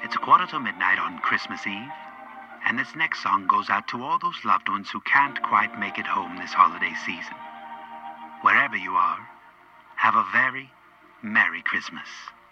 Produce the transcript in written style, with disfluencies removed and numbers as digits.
It's a quarter to midnight on Christmas Eve, and this next song goes out to all those loved ones who can't quite make it home this holiday season. Wherever you are, have a very Merry Christmas.